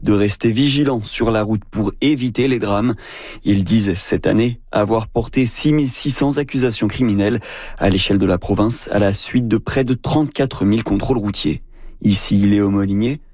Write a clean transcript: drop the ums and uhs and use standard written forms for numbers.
de rester vigilants sur la route pour éviter les drames. Ils disent cette année avoir porté 6600 accusations criminelles à l'échelle de la province à la suite de près de 34 000 contrôles routiers. Ici Léo Molinier.